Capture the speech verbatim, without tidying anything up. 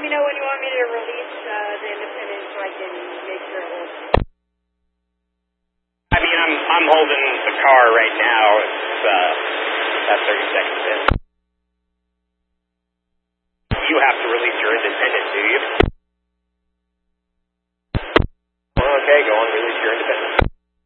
me know when you want me to release uh, the independent so I can make sure it works. I mean, I'm I'm holding the car right now. It's uh, about thirty seconds in. You have to release your independent, do you?